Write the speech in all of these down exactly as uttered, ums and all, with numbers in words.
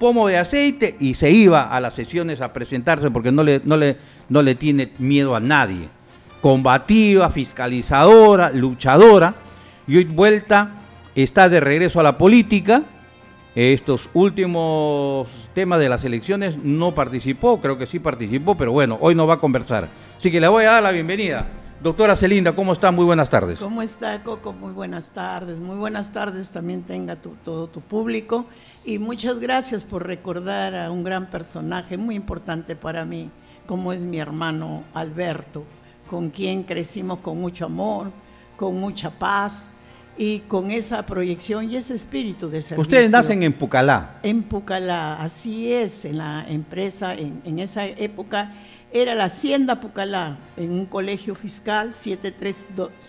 pomo de aceite y se iba a las sesiones a presentarse porque no le, no le, no le tiene miedo a nadie. Combativa, fiscalizadora, luchadora, y hoy vuelta está de regreso a la política. Estos últimos temas de las elecciones no participó, creo que sí participó, pero bueno, hoy no va a conversar. Así que le voy a dar la bienvenida. Doctora Celinda, ¿cómo está? Muy buenas tardes. ¿Cómo está, Coco? Muy buenas tardes. Muy buenas tardes también tenga tu, todo tu público. Y muchas gracias por recordar a un gran personaje muy importante para mí, como es mi hermano Alberto, con quien crecimos con mucho amor, con mucha paz y con esa proyección y ese espíritu de servicio. Ustedes nacen en Pucallá. En Pucallá, así es, en la empresa, en, en esa época era la Hacienda Pucallá, en un colegio fiscal siete tres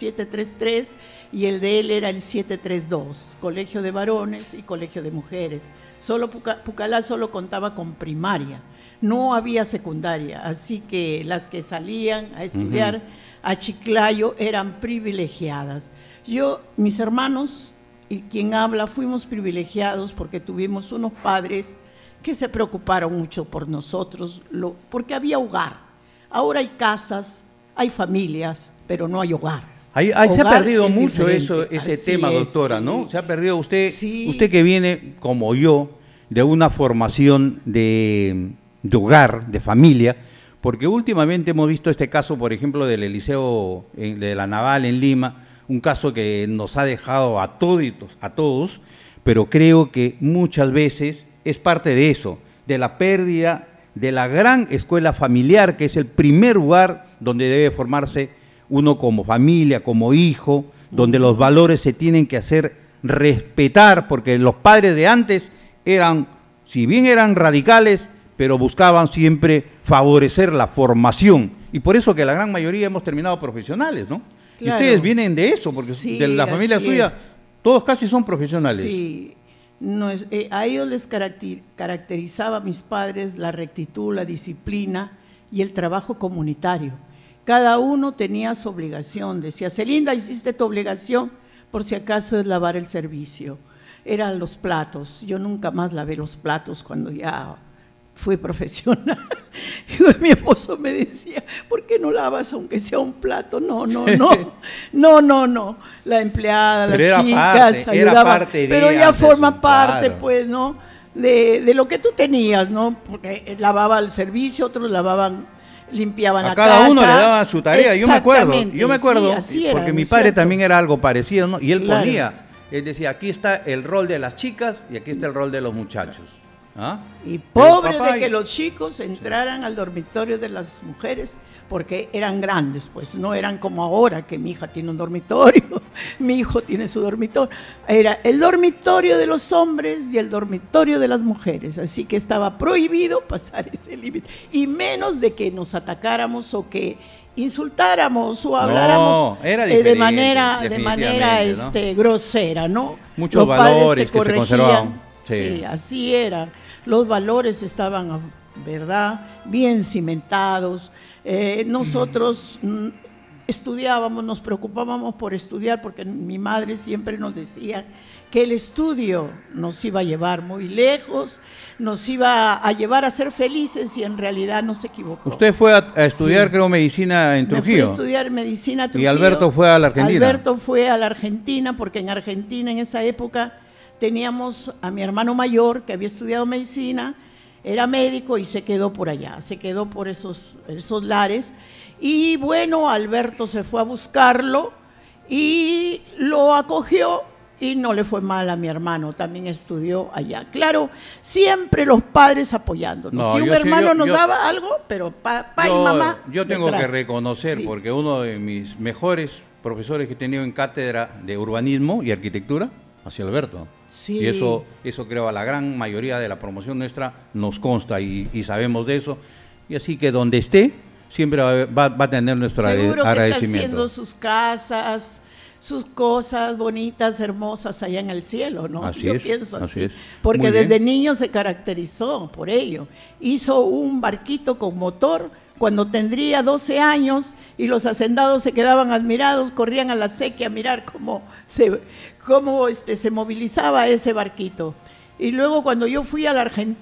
tres, y el de él era el siete tres dos, colegio de varones y colegio de mujeres. Solo Pucallá solo contaba con primaria, no había secundaria, así que las que salían a estudiar uh-huh. a Chiclayo eran privilegiadas. Yo, mis hermanos y quien habla, fuimos privilegiados porque tuvimos unos padres que se preocuparon mucho por nosotros, lo, porque había hogar. Ahora hay casas, hay familias, pero no hay hogar. Ahí, ahí se ha perdido mucho eso, ese Así tema, es, doctora, sí. ¿no? Se ha perdido usted, sí. usted que viene, como yo, de una formación de, de hogar, de familia, porque últimamente hemos visto este caso, por ejemplo, del Liceo de la Naval en Lima, un caso que nos ha dejado a toditos, a todos, pero creo que muchas veces es parte de eso, de la pérdida de la gran escuela familiar, que es el primer lugar donde debe formarse uno como familia, como hijo, donde los valores se tienen que hacer respetar, porque los padres de antes eran, si bien eran radicales, pero buscaban siempre favorecer la formación, y por eso que la gran mayoría hemos terminado profesionales, ¿no? Claro. Y ustedes vienen de eso, porque sí, de la familia suya, es. todos casi son profesionales. Sí. No es, eh, a ellos les caracter, caracterizaba a mis padres la rectitud, la disciplina y el trabajo comunitario. Cada uno tenía su obligación. Decía, Celinda, hiciste tu obligación, por si acaso es lavar el servicio. Eran los platos. Yo nunca más lavé los platos cuando ya fui profesional. Y mi esposo me decía, ¿por qué no lavas aunque sea un plato? No, no, no, no, no, no. La empleada, pero las chicas parte, ayudaban, pero ya antes, forma parte, claro. pues, ¿no? De, de lo que tú tenías, ¿no? Porque lavaba el servicio, otros lavaban, limpiaban a la cada casa. Cada uno le daban su tarea. Yo me acuerdo, yo me acuerdo, sí, era, porque mi padre ¿cierto? también era algo parecido, ¿no? Y él Claro. ponía, él decía, aquí está el rol de las chicas y aquí está el rol de los muchachos. ¿Ah? Y pobre de que los chicos entraran al dormitorio de las mujeres, porque eran grandes, pues no eran como ahora, que mi hija tiene un dormitorio, mi hijo tiene su dormitorio. Era el dormitorio de los hombres y el dormitorio de las mujeres, así que estaba prohibido pasar ese límite, y menos de que nos atacáramos o que insultáramos o habláramos no, era eh, de manera, de manera este, ¿no? grosera, ¿no? Muchos los valores que se conservaban. Sí. sí, así era. Los valores estaban, ¿verdad?, bien cimentados. Eh, nosotros mm, estudiábamos, nos preocupábamos por estudiar, porque mi madre siempre nos decía que el estudio nos iba a llevar muy lejos, nos iba a llevar a ser felices, y en realidad no se equivocó. Usted fue a, a estudiar, sí. creo, medicina en Trujillo. Me fui a estudiar medicina en Trujillo. Y Alberto fue a la Argentina. Alberto fue a la Argentina, porque en Argentina en esa época teníamos a mi hermano mayor que había estudiado medicina, era médico y se quedó por allá, se quedó por esos, esos lares. Y bueno, Alberto se fue a buscarlo y lo acogió y no le fue mal a mi hermano, también estudió allá. Claro, siempre los padres apoyándonos. No, si un hermano sí, yo, nos yo, daba algo, pero papá yo, y mamá Yo tengo detrás. que reconocer, sí. porque uno de mis mejores profesores que he tenido en cátedra de urbanismo y arquitectura ha sido Alberto. Sí. Y eso, eso creo a la gran mayoría de la promoción nuestra nos consta y, y sabemos de eso. Y así que donde esté, siempre va, va, va a tener nuestro Seguro agradecimiento. Que está haciendo sus casas, sus cosas bonitas, hermosas allá en el cielo, ¿no? Así Yo es, pienso así, así es. Porque desde niño se caracterizó por ello. Hizo un barquito con motor cuando tendría doce años y los hacendados se quedaban admirados, corrían a la sequía a mirar cómo se, cómo este, se movilizaba ese barquito. Y luego cuando yo fui a la Argentina,